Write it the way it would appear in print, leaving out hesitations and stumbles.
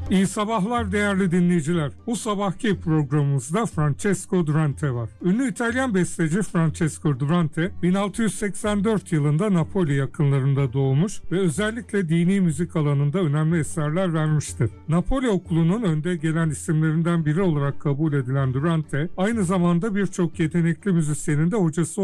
İyi sabahlar değerli dinleyiciler. Bu sabahki programımızda Francesco Durante var. Ünlü İtalyan besteci Francesco Durante 1684 yılında Napoli yakınlarında doğmuş ve özellikle dini müzik alanında önemli eserler vermiştir. Napoli okulunun önde gelen isimlerinden biri olarak kabul edilen Durante, aynı zamanda birçok yetenekli müzisyenin de hocası